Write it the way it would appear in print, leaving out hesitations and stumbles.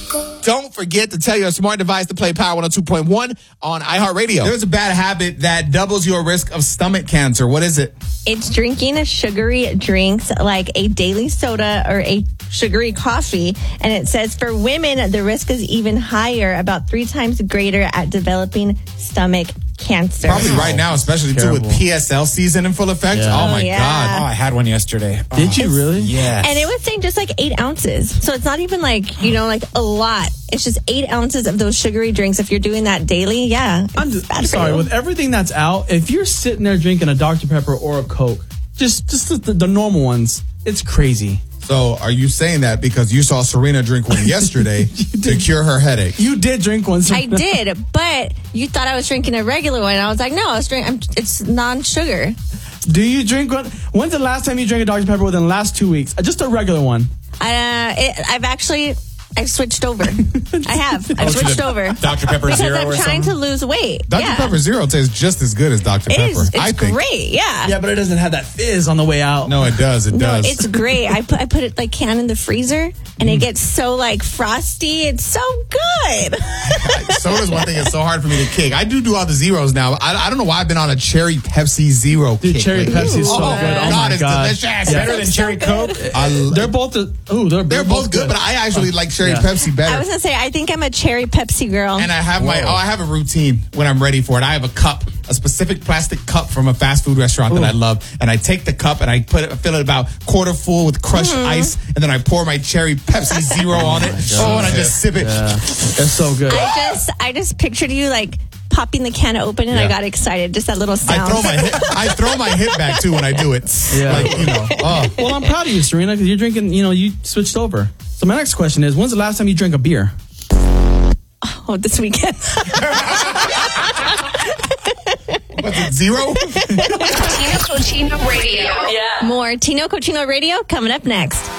Don't forget to tell your smart device to play Power 102.1 on iHeartRadio. There's a bad habit that doubles your risk of stomach cancer. What is it? It's drinking sugary drinks like a daily soda or a sugary coffee. And it says for women, the risk is even higher, about 3 times greater at developing stomach cancer. Probably right now, especially too with PSL season in full effect. Yeah. Oh my God. Oh, I had one yesterday. Did you really? Yes. And it was saying just like 8 ounces. So it's not even like, like a lot. It's just 8 ounces of those sugary drinks. If you're doing that daily, yeah. I'm sorry, with everything that's out, if you're sitting there drinking a Dr. Pepper or a Coke, just the normal ones, it's crazy. So are you saying that because you saw Serena drink one yesterday to cure her headache? You did drink one. I did, but you thought I was drinking a regular one. I was like, no, it's non-sugar. Do you drink one? When's the last time you drank a Dr. Pepper within the last 2 weeks? Just a regular one. I've switched over. I've switched over. Dr. Pepper because Zero I'm or trying something? to lose weight. Dr. Pepper Zero tastes just as good as Dr. Pepper. It's great, yeah. Yeah, but it doesn't have that fizz on the way out. No, it does. It does. It's great. I put it like can in the freezer, and it gets so like frosty. It's so good. Soda's one thing that's so hard for me to kick. I do all the zeros now. I don't know why I've been on a cherry Pepsi Zero kick. Cherry Pepsi is so good. Oh God, it's delicious. Better than cherry Coke? They're both they're both good, but I actually like cherry Pepsi better. I was gonna say I think I'm a cherry Pepsi girl. And I have I have a routine when I'm ready for it. I have a cup, a specific plastic cup from a fast food restaurant that I love, and I take the cup and I fill it about quarter full with crushed ice, and then I pour my cherry Pepsi Zero on it. And I just sip it. Yeah. It's so good. I just pictured you like popping the can open, and I got excited. Just that little sound. I throw my hip back too when I do it. Yeah. Like, Well, I'm proud of you, Serena, because you're drinking. You switched over. So my next question is, when's the last time you drank a beer? Oh, this weekend. What's it, zero? Tino Cochino Radio. More Tino Cochino Radio coming up next.